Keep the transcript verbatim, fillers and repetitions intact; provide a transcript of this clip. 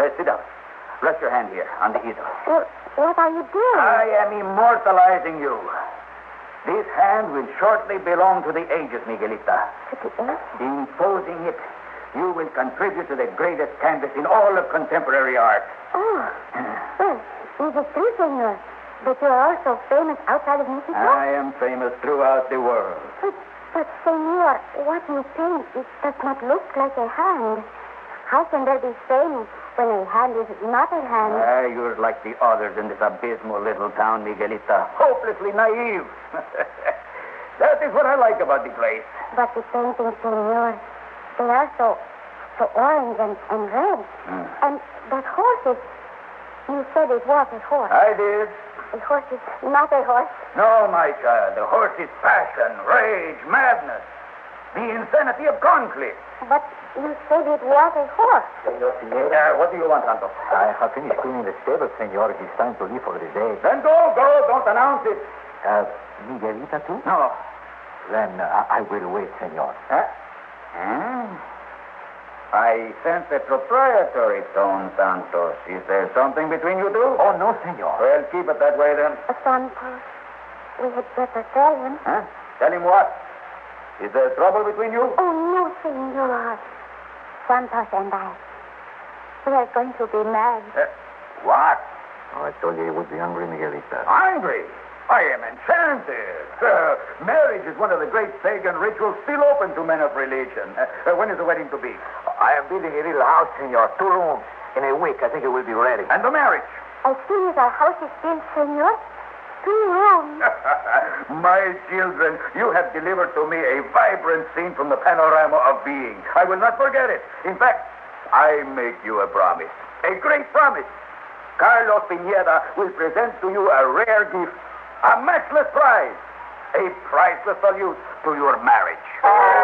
Uh, sit down. Rest your hand here on the easel. Well, what are you doing? I am immortalizing you. This hand will shortly belong to the ages, Miguelita. To the ages? In posing it, you will contribute to the greatest canvas in all of contemporary art. Oh. Well, is it true, senor, that you are also famous outside of Mexico? I am famous throughout the world. But, but, senor, what you paint, it does not look like a hand. How can there be fame when a hand is not a hand? Ah, you're like the others in this abysmal little town, Miguelita. Hopelessly naive. That is what I like about the place. But the paintings, senor, they are so, so orange and, and red. Mm. And that horse is, you said it was a horse. I did. A horse is not a horse. No, my child. The horse is passion, rage, madness. The insanity of conflict. But you said it was a horse. Senor Pineda. Uh, what do you want, Santos? I have finished cleaning the stable, senor. It is time to leave for the day. Then go, go. Don't announce it. Uh, Miguelita, too? No. Then uh, I will wait, senor. Huh? Hmm? I sense a proprietary tone, Santos. Is there something between you two? Oh, no, senor. Well, keep it that way, then. Santos, we had better tell him. Huh? Tell him what? Is there trouble between you? Oh, no, senor. Santos and I, we are going to be married. Uh, what? Oh, I told you you would be hungry, Miguelita. Angry? I am enchanted. Uh, marriage is one of the great pagan rituals still open to men of religion. Uh, uh, when is the wedding to be? I am building a little house, senor. Two rooms. In a week, I think it will be ready. And the marriage? As soon as our house is built, senor, two rooms. My children, you have delivered to me a vibrant scene from the panorama of being. I will not forget it. In fact, I make you a promise. A great promise. Carlos Pineda will present to you a rare gift. A matchless prize. A priceless salute to your marriage.